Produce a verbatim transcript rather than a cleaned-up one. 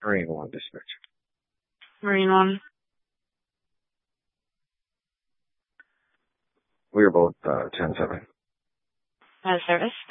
Marine one dispatch. Marine one. We are both uh, ten seven. Out of service.